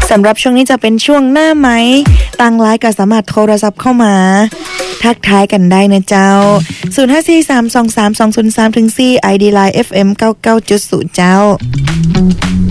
สำหรับช่วงนี้จะเป็นช่วงหน้าไหมตั้งไลน์ก็สามารถโทรศัพท์เข้ามาทักทายกันได้นะเจ้า 0543232203-4 ID Line FM 99.0 เจ้า